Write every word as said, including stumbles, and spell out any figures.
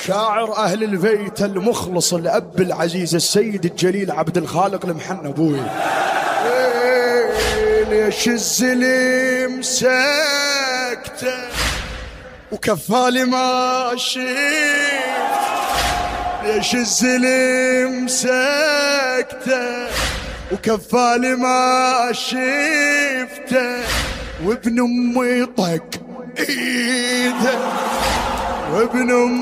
شاعر أهل البيت المخلص الأب العزيز السيد الجليل عبد الخالق المحنى أبوي. ليش الزلم سكته وكفالي ما شفت، ليش الزلم سكته وكفالي ما شفته، وابن امي طق ايده، وابن امي